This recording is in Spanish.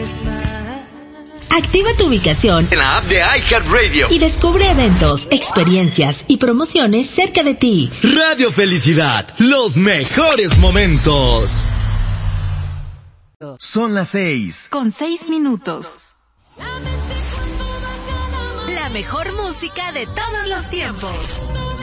Activa tu ubicación en la app de iHeartRadio y descubre eventos, experiencias y promociones cerca de ti. Radio Felicidad, los mejores momentos. Son las 6:06. La mejor música de todos los tiempos.